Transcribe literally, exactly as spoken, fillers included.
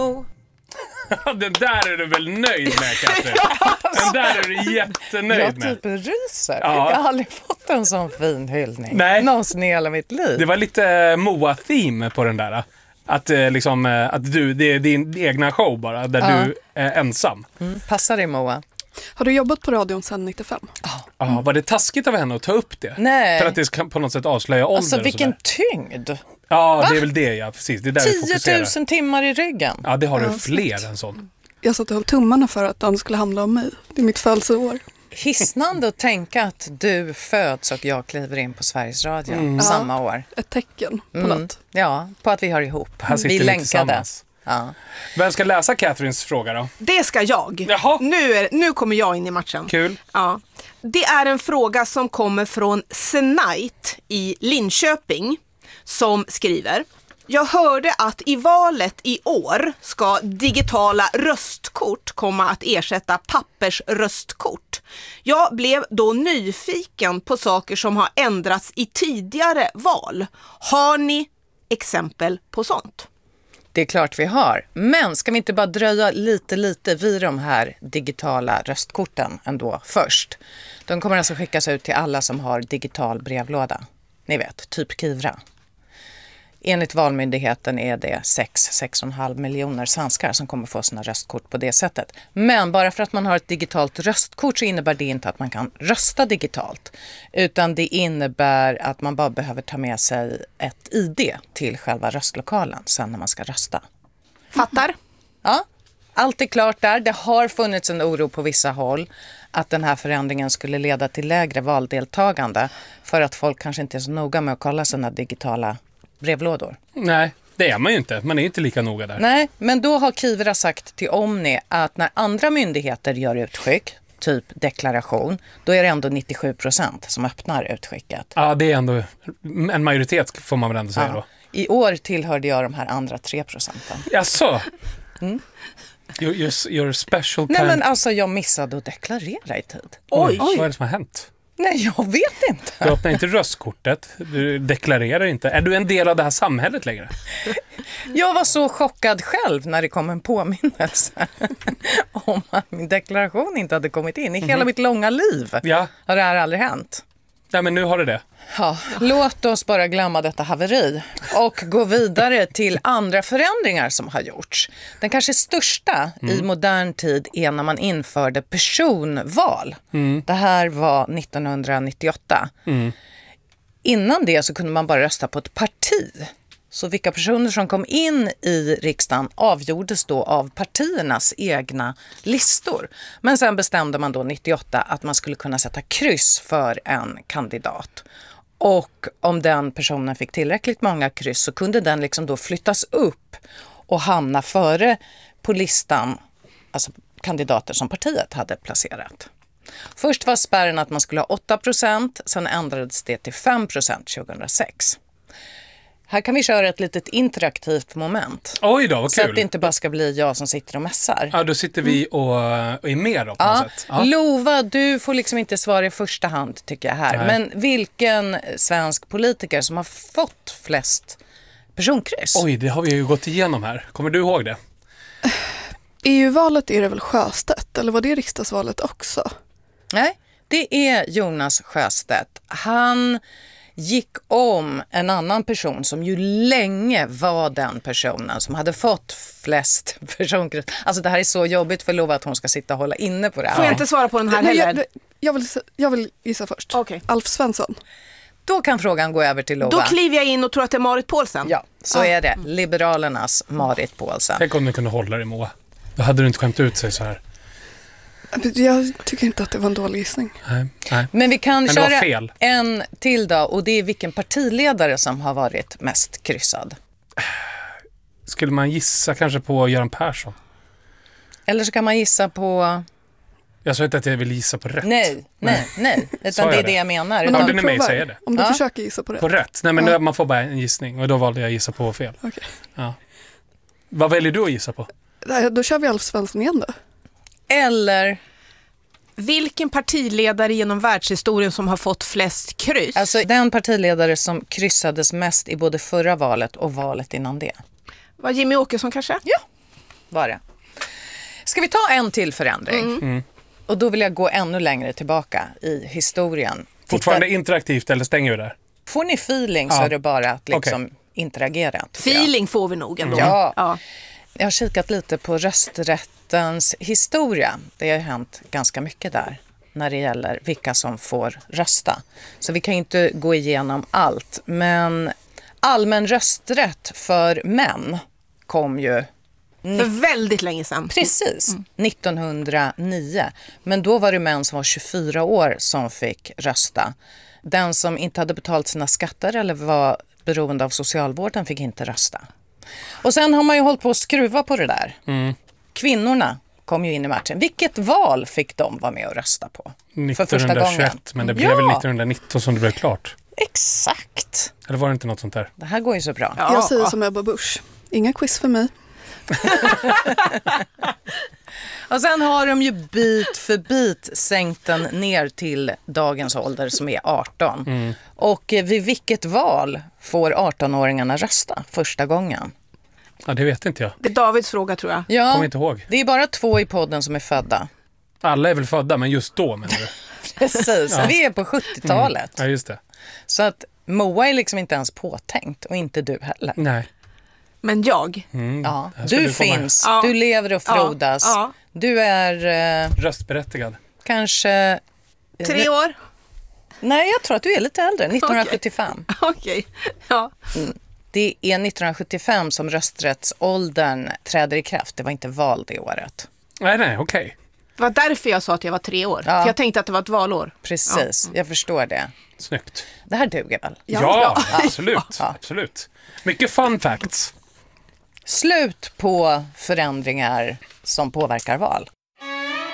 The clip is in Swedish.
Den där är du väl nöjd med, Katrin? Den där är du jättenöjd jag med. Jag typ ryser. Ja. Jag har aldrig fått en sån fin hyllning. Nej. Någonsin i hela mitt liv. Det var lite Moa-theme på den där. Att, eh, liksom, eh, att du, det är din egna show bara, där Ja. du är ensam. Mm. Passar dig, Moa? Har du jobbat på radion sedan nittiofem? Ja, ah, var det taskigt av henne att ta upp det? Nej. För att det ska på något sätt avslöja ålder Alltså och vilken sådär. tyngd. Ja, Va? det är väl det, ja, precis. Det är där vi fokuserar. tio tusen timmar i ryggen. Ja, det har du Ja, fler snyggt. än sån. Jag satt och höll tummarna för att den skulle handla om mig. Det är mitt födelseår. Hisnande att tänka att du föds och jag kliver in på Sveriges Radio mm. samma år. Ett tecken på Mm. något. Ja, på att vi har ihop. Här sitter vi vi länkade. tillsammans. Ja. Vem ska läsa Catherines fråga då? Det ska jag. Jaha. Nu, är, nu kommer jag in i matchen. Kul. Ja. Det är en fråga som kommer från Senite i Linköping som skriver: jag hörde att i valet i år ska digitala röstkort komma att ersätta pappersröstkort. Jag blev då nyfiken på saker som har ändrats i tidigare val. Har ni exempel på sånt? Det är klart vi har. Men ska vi inte bara dröja lite, lite vid de här digitala röstkorten ändå först? De kommer alltså skickas ut till alla som har digital brevlåda. Ni vet, typ Kivra. Enligt Valmyndigheten är det sex till sex komma fem miljoner svenskar som kommer få sina röstkort på det sättet. Men bara för att man har ett digitalt röstkort så innebär det inte att man kan rösta digitalt. Utan det innebär att man bara behöver ta med sig ett I D till själva röstlokalen sen när man ska rösta. Fattar? Ja, allt är klart där. Det har funnits en oro på vissa håll att den här förändringen skulle leda till lägre valdeltagande för att folk kanske inte är så noga med att kolla sina digitala brevlådor. Nej, det är man ju inte. Man är inte lika noga där. Nej, men då har Kivra sagt till Omni att när andra myndigheter gör utskick, typ deklaration, då är det ändå nittiosju procent som öppnar utskicket. Ja, det är ändå en majoritet får man väl ändå säga Ja. då. I år tillhörde jag de här andra tre procenten. Jaså? Mm. You're, you're, you're special Nej kind. men alltså jag missade att deklarera i tid. Oj, vad är det som har hänt? Nej, jag vet inte. Du öppnar inte röstkortet, du deklarerar inte. Är du en del av det här samhället längre? Jag var så chockad själv när det kom en påminnelse om att min deklaration inte hade kommit in. I hela mm. mitt långa liv Ja. har det här aldrig hänt. Ja, men nu har det det. Ja, låt oss bara glömma detta haveri och gå vidare till andra förändringar som har gjorts. Den kanske största mm. i modern tid är när man införde personval. Mm. Det här var nittonhundranittioåtta. Mm. Innan det så kunde man bara rösta på ett parti. Så vilka personer som kom in i riksdagen avgjordes då av partiernas egna listor. Men sen bestämde man då nittioåtta att man skulle kunna sätta kryss för en kandidat. Och om den personen fick tillräckligt många kryss så kunde den liksom då flyttas upp och hamna före på listan, alltså kandidater som partiet hade placerat. Först var spärren att man skulle ha åtta procent, sen ändrades det till fem procent tjugohundrasex. Här kan vi köra ett litet interaktivt moment. Oj då, vad så kul. att det inte bara ska bli jag som sitter och mässar. Ja, då sitter vi och, och är med då på ja. något sätt. Ja. Lova, du får liksom inte svara i första hand tycker jag här. Nej. Men vilken svensk politiker som har fått flest personkryss? Oj, det har vi ju gått igenom här. Kommer du ihåg det? E U-valet är det väl Sjöstedt? Eller var det riksdagsvalet också? Nej, det är Jonas Sjöstedt. Han gick om en annan person som ju länge var den personen som hade fått flest personkryss. Alltså det här är så jobbigt för Lova att hon ska sitta och hålla inne på det här. Får jag inte svara på den här Nej, heller? jag, jag, vill, jag vill gissa först. Okay. Alf Svensson. Då kan frågan gå över till Lova. Då kliver jag in och tror att det är Marit Paulsen. Ja, så ah. är det. Liberalernas Marit Paulsen. Tänk om du kunde hålla dig, Moa. Då hade du inte skämt ut sig så här. Jag tycker inte att det var en dålig gissning. Nej, nej. Men vi kan Men köra fel. en till då, och det är vilken partiledare som har varit mest kryssad. Skulle man gissa kanske på Göran Persson? Eller så kan man gissa på... Jag sa inte att jag vill gissa på rätt. Nej, nej, nej. Utan det är det, det jag menar. Men Hörde ni mig säga det? Om du ja. försöker gissa på rätt. På rätt? Nej, men ja. man får bara en gissning. Och då valde jag att gissa på fel. Okay. Ja. Vad väljer du att gissa på? Då kör vi Alf Svensson igen då. Eller... Vilken partiledare genom världshistorien som har fått flest kryss? Alltså den partiledare som kryssades mest i både förra valet och valet innan det. Var Jimmy Åkesson kanske? Ja. var det. Ska vi ta en till förändring? Mm. Och då vill jag gå ännu längre tillbaka i historien. Fortfarande Titta, interaktivt eller stänger vi där? får ni feeling så Ja. är det bara att liksom Okej. interagera. tycker jag. Feeling får vi nog ändå. Ja. Ja. Jag har kikat lite på rösträttens historia. Det har hänt ganska mycket där när det gäller vilka som får rösta. Så vi kan inte gå igenom allt. Men allmän rösträtt för män kom ju För väldigt länge sedan. precis nittonhundranio. Men då var det män som var tjugofyra år som fick rösta. Den som inte hade betalt sina skatter eller var beroende av socialvården fick inte rösta. Och sen har man ju hållit på att skruva på det där. Mm. Kvinnorna kom ju in i matchen. Vilket val fick de vara med och rösta på? För första gången. nittonhundratjugoett, men det blev Ja. väl nittonhundranitton som det blev klart. Exakt. Eller var det inte något sånt där? Det här går ju så bra. Ja. Jag säger som Ebba Busch. Inga quiz för mig. Och sen har de ju bit för bit sänkt den ner till dagens ålder som är arton. Mm. Och eh, vid vilket val får arton-åringarna rösta första gången? Ja, det vet inte jag. Det är Davids fråga tror jag. Ja, Kommer inte ihåg. det är bara två i podden som är födda. Alla är väl födda, men just då menar du? Precis, Ja. vi är på sjuttiotalet. Ja, just det. Så att Moa är liksom inte ens påtänkt och inte du heller. Nej. Men jag. Mm. Ja, Här ska du, du komma. finns, Ja. du lever och frodas. Ja, ja. Du är eh, Röstberättigad. kanske... Tre år. Nej, jag tror att du är lite äldre. nittonhundrasjuttiofem. Okej. Ja. Det är nittonhundrasjuttiofem som rösträttsåldern träder i kraft. Det var inte val det året. Nej, nej, okej. Det var därför jag sa att jag var tre år. Ja. För jag tänkte att det var ett valår. Precis, jag förstår det. Snyggt. Det här duger väl? Ja, Ja. absolut. Ja. absolut. Mycket fun facts. Slut på förändringar som påverkar val.